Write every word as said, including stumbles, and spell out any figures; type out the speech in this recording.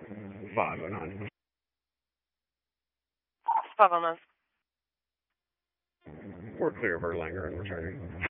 five oh nine. five oh nine. We're clear of Erlanger and returning.